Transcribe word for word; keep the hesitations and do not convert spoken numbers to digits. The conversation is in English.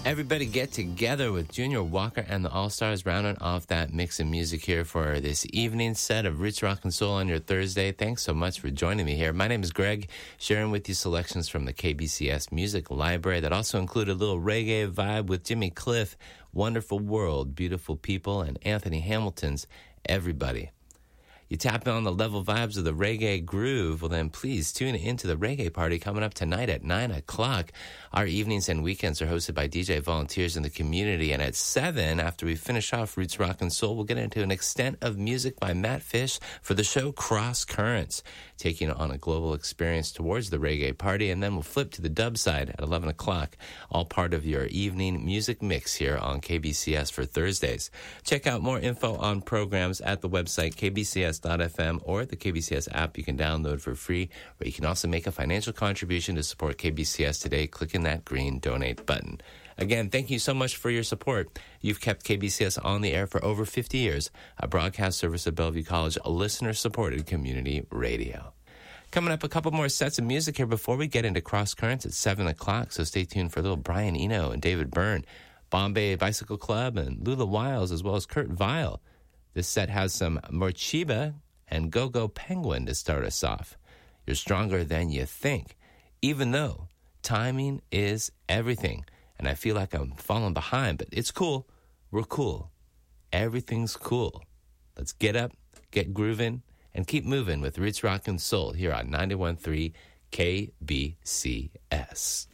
Everybody get together with Junior Walker and the All-Stars rounding off that mix of music here for this evening set of Roots Rock and Soul on your Thursday. Thanks so much for joining me here. My name is Greg, sharing with you selections from the K B C S Music Library that also include a little reggae vibe with Jimmy Cliff, Wonderful World, Beautiful People, and Anthony Hamilton's Everybody. You tap in on the level vibes of the reggae groove, well then please tune into the reggae party coming up tonight at nine o'clock. Our evenings and weekends are hosted by D J volunteers in the community, and at seven, after we finish off Roots Rock and Soul, we'll get into an extent of music by Matt Fish for the show Cross Currents, taking on a global experience towards the reggae party, and then we'll flip to the dub side at eleven o'clock, all part of your evening music mix here on K B C S for Thursdays. Check out more info on programs at the website k b c s dot f m or the K B C S app you can download for free, where you can also make a financial contribution to support K B C S today, clicking that green donate button. Again, thank you so much for your support. You've kept K B C S on the air for over fifty years, a broadcast service of Bellevue College, a listener-supported community radio. Coming up, a couple more sets of music here before we get into Cross Currents at seven o'clock, so stay tuned for little Brian Eno and David Byrne, Bombay Bicycle Club, and Lula Wiles, as well as Kurt Vile. This set has some Morcheeba and Go-Go Penguin to start us off. You're stronger than you think, even though timing is everything. And I feel like I'm falling behind, but it's cool. We're cool. Everything's cool. Let's get up, get grooving, and keep moving with Roots Rock and Soul here on ninety-one point three K B C S.